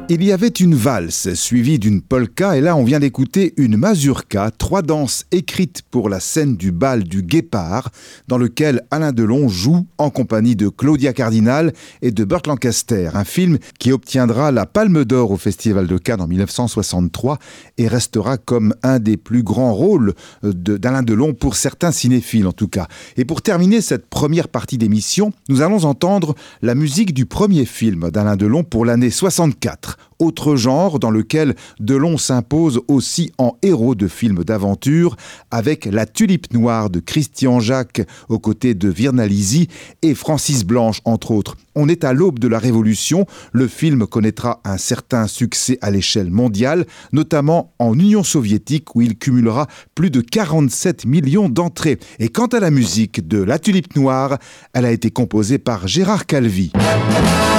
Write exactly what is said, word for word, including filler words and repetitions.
Il y avait une valse suivie d'une polka et là on vient d'écouter une mazurka, trois danses écrites pour la scène du bal du Guépard dans lequel Alain Delon joue en compagnie de Claudia Cardinal et de Burt Lancaster, un film qui obtiendra la Palme d'Or au Festival de Cannes en dix-neuf cent soixante-trois et restera comme un des plus grands rôles de, d'Alain Delon pour certains cinéphiles en tout cas. Et pour terminer cette première partie d'émission, nous allons entendre la musique du premier film d'Alain Delon pour l'année soixante-quatre. Autre genre dans lequel Delon s'impose aussi en héros de films d'aventure avec La Tulipe Noire de Christian Jacques aux côtés de Virna Lisi et Francis Blanche entre autres. On est à l'aube de la Révolution, le film connaîtra un certain succès à l'échelle mondiale, notamment en Union soviétique où il cumulera plus de quarante-sept millions d'entrées. Et quant à la musique de La Tulipe Noire, elle a été composée par Gérard Calvi.